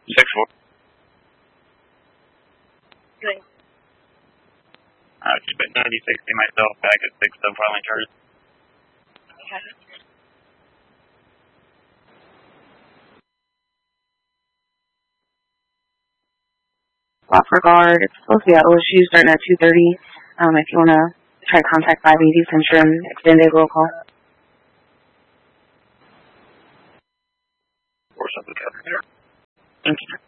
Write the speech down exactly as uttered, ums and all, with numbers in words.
Six four. Good. Uh, keep it ninety sixty myself, back at six sub filing charges. Okay. Lock for guard. It's supposed to be at O S U starting at two thirty. Um, if you want to try to contact five eighty Central and extend a roll call. Or something. Thank you.